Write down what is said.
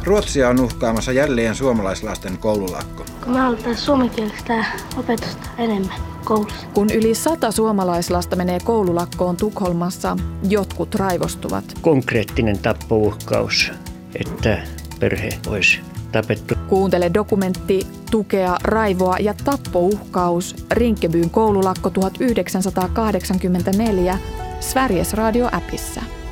Ruotsia on uhkaamassa jälleen suomalaislasten koululakko. Kun me halutaan suomenkielistä opetusta enemmän koulussa. Kun yli 100 suomalaislasta menee koululakkoon Tukholmassa, jotkut raivostuvat. Konkreettinen tappouhkaus, että perhe olisi tapettu. Kuuntele dokumentti Tukea, raivoa ja tappouhkaus. Rinkebyn koululakko 1984 Sveriges Radio-appissa.